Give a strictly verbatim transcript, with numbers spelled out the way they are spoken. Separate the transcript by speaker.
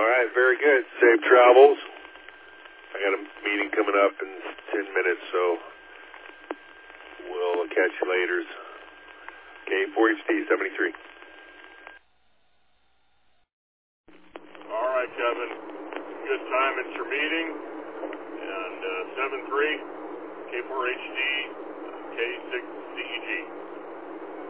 Speaker 1: All right, very good. Safe travels. I got a meeting coming up in ten minutes, so we'll catch you later. Okay, four H D seventy-three.
Speaker 2: All right, Kevin. Good time at your meeting. And uh, seven three, K four H D, K six C E G.